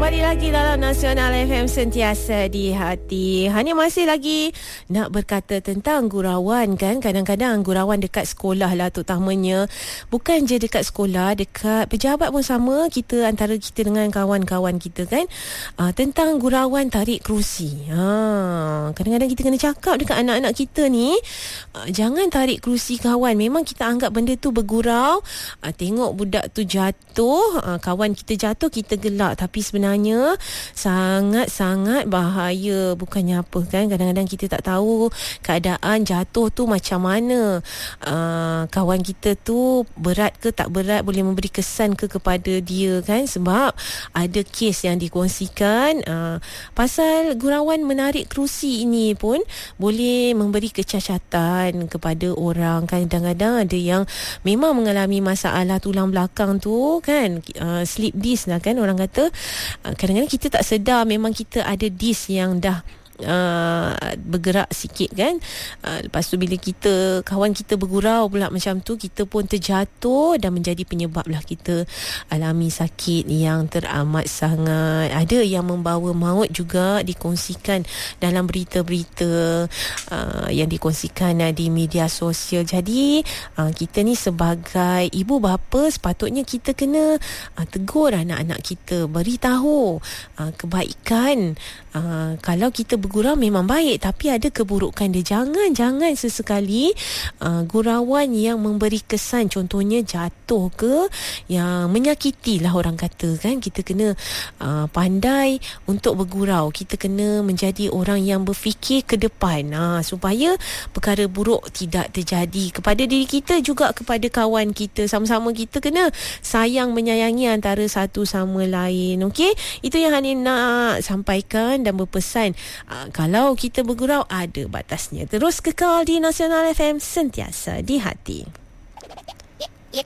Kembali lagi dalam Nasional FM Sentiasa di Hati. Hanya masih lagi nak berkata tentang gurauan kan. Kadang-kadang gurauan dekat sekolah lah terutamanya. Bukan je dekat sekolah, dekat pejabat pun sama. Kita antara kita dengan kawan-kawan kita kan. Tentang gurauan tarik kerusi. Kadang-kadang kita kena cakap dekat anak-anak kita ni. Jangan tarik kerusi kawan. Memang kita anggap benda tu bergurau. Tengok budak tu jatuh. Kawan kita jatuh, kita gelak. Tapi sebenarnya sangat-sangat bahaya. Bukannya apa kan, kadang-kadang kita tak tahu keadaan jatuh tu macam mana. Kawan kita tu berat ke tak berat, boleh memberi kesan ke kepada dia kan. Sebab ada kes yang dikongsikan pasal gurauan menarik kerusi ini pun boleh memberi kecacatan kepada orang. Kadang-kadang ada yang memang mengalami masalah tulang belakang tu kan, slip disc lah kan orang kata. Kadang-kadang kita tak sedar memang kita ada disc yang dah bergerak sikit kan. Lepas tu bila kawan kita bergurau pula macam tu, kita pun terjatuh dan menjadi penyebab lah kita alami sakit yang teramat sangat. Ada yang membawa maut juga dikongsikan dalam berita-berita yang dikongsikan di media sosial. Jadi kita ni sebagai ibu bapa sepatutnya kita kena tegur anak-anak kita, beritahu kebaikan. Kalau kita bergurau memang baik, tapi ada keburukan dia. Jangan sesekali gurauan yang memberi kesan, contohnya jatuh ke, yang menyakiti lah orang kata kan. Kita kena pandai untuk bergurau. Kita kena menjadi orang yang berfikir ke depan, supaya perkara buruk tidak terjadi kepada diri kita, juga kepada kawan kita. Sama-sama kita kena sayang menyayangi antara satu sama lain. Okey, itu yang Hani nak sampaikan dan berpesan. Kalau kita bergurau ada batasnya. Terus kekal di Nasional FM Sentiasa di Hati.